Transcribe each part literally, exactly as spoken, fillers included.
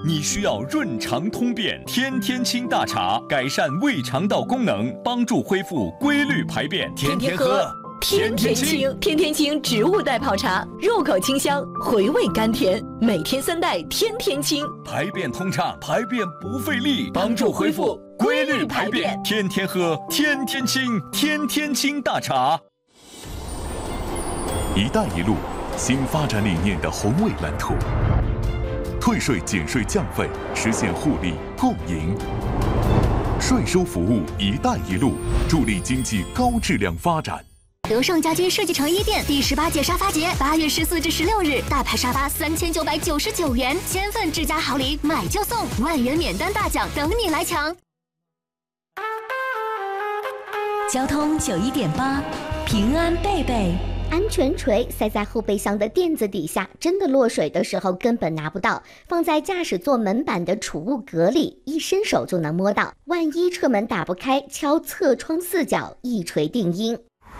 你需要润肠通便，天天清大茶，改善胃肠道功能，帮助恢复规律排便。天天喝， 天天清，天天清植物袋泡茶，入口清香，回味甘甜，每天三袋，天天清， 排便通畅，排便不费力，帮助恢复规律排便。天天喝，天天清，天天清大茶。 一带一路新发展理念的宏伟蓝图，退税减税降费，实现互利共赢。税收服务一带一路，助力经济高质量发展。 德胜家居设计成衣店第十八届沙发节，八月十四至十六日，大牌沙发三千九百九十九元，千份智家好礼，买就送，万元免单大奖等你来抢。 交通九一点八，平安贝贝。 安全锤塞在后备箱的垫子底下，真的落水的时候根本拿不到，放在驾驶座门板的储物格里，一伸手就能摸到，万一车门打不开，敲侧窗四角，一锤定音。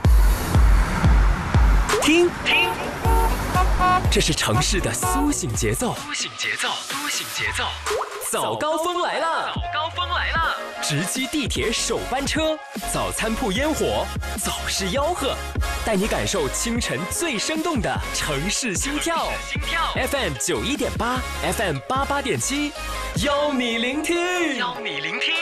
听听，这是城市的苏醒节奏，苏醒节奏，苏醒节奏。早高峰来了，早高峰来了！直击地铁首班车，早餐铺烟火，早市吆喝，带你感受清晨最生动的城市心跳。心跳 F M 九一点八 ，F M 八八点七，邀你聆听，邀你聆听。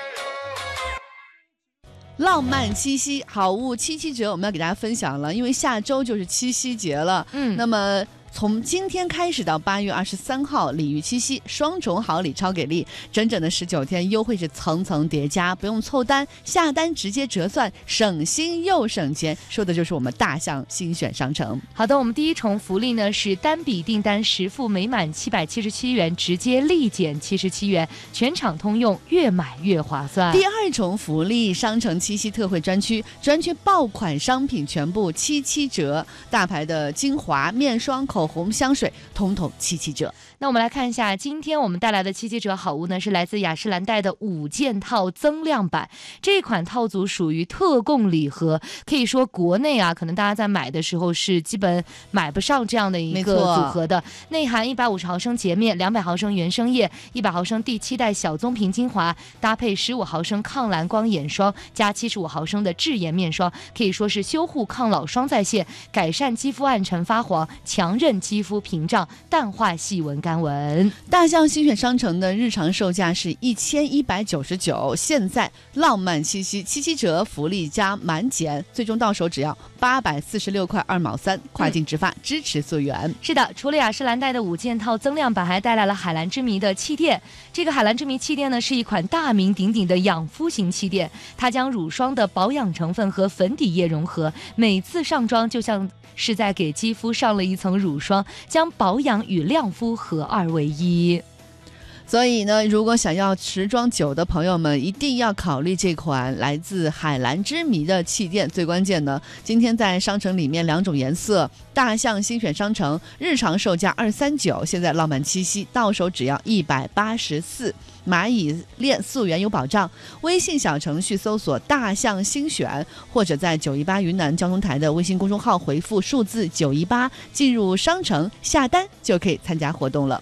浪漫七夕好物七七折，我们要给大家分享了，因为下周就是七夕节了。嗯，那么从今天开始到八月二十三号，鲤鱼七夕双重好礼超给力，整整的十九天，优惠是层层叠加，不用凑单，下单直接折算，省心又省钱。说的就是我们大象新选商城。 好的，我们第一重福利呢是单笔订单实付每满七百七十七元，直接立减七十七元，全场通用，越买越划算。 第二重福利，商城七夕特惠专区，专区爆款商品全部七七折，大牌的精华、面霜、口红、香水统统七七折。 那我们来看一下，今天我们带来的七七折好物呢，是来自雅诗兰黛的五件套增量版。这款套组属于特供礼盒，可以说国内啊，可能大家在买的时候是基本买不上这样的一个组合的。内含一百五十毫升洁面、两百毫升原生液、一百毫升第七代小棕瓶精华，搭配十五毫升抗蓝光眼霜加七十五毫升的智颜面霜，可以说是修护抗老双在线，改善肌肤暗沉发黄，强韧肌肤屏障，淡化细纹干纹。 大象新选商城的日常售价是一千一百九十九，现在浪漫七夕七七折福利加满减，最终到手只要八百四十六块二毛三，跨境直发、嗯、支持溯源。 是的，除了雅诗兰黛的五件套增量版，还带来了海蓝之谜的气垫。这个海蓝之谜气垫呢，是一款大名鼎鼎的养肤型气垫，它将乳霜的保养成分和粉底液融合，每次上妆就像是在给肌肤上了一层乳霜，将保养与亮肤合二为一。 所以呢，如果想要持妆久的朋友们，一定要考虑这款来自海蓝之谜的气垫。最关键呢，今天在商城里面两种颜色，大象新选商城日常售价二三九，现在浪漫七夕到手只要一百八十四。买以链溯源有保障，微信小程序搜索大象新选，或者在九一八云南交通台的微信公众号回复数字九一八进入商城下单，就可以参加活动了。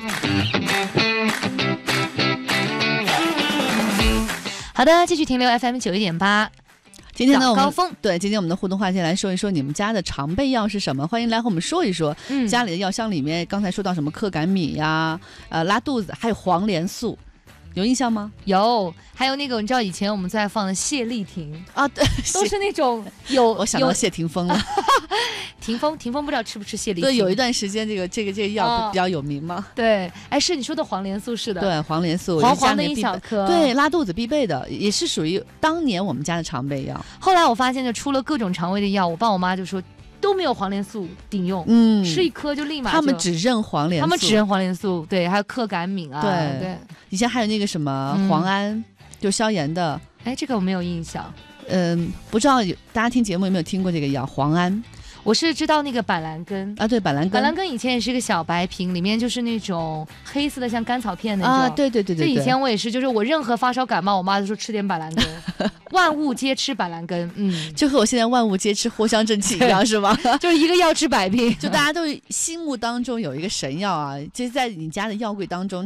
好的，继续停留 F M 九一点八。 今天呢，我们高峰对今天我们的互动话题来说一说你们家的常备药是什么？欢迎来和我们说一说。嗯，家里的药箱里面，刚才说到什么克感米呀、呃拉肚子，还有黄连素，有印象吗？ 有，还有那个你知道以前我们最爱放的谢丽婷啊，对， 都是那种有我想到谢霆锋了。 霆锋，霆锋不知道吃不吃谢丽婷？ 对，有一段时间这个这个这个药比较有名嘛。哦、 对，哎，是你说的黄连素是的。 对，黄连素， 黄黄的一小颗。 对，拉肚子必备的，也是属于当年我们家的常备药。 后来我发现就出了各种肠胃的药，我爸我妈就说都没有黄连素顶用，嗯，吃一颗就立马就。 他们只认黄连素， 他们只认黄连素，对，还有克感敏啊， 对对。以前还有那个什么黄胺，嗯、就消炎的。 哎，这个我没有印象。 嗯，不知道大家听节目有没有听过这个药黄胺？ 我是知道那个板蓝根啊，对，板蓝根， 板蓝根以前也是个小白瓶，里面就是那种黑色的像甘草片那种啊，对对对对对。 以前我也是，就是我任何发烧感冒，我妈就说吃点板蓝根，万物皆吃板蓝根，嗯， 就和我现在万物皆吃藿香正气一样，是吧？ 就是一个药治百病， 就大家都心目当中有一个神药啊，就是在你家的药柜当中，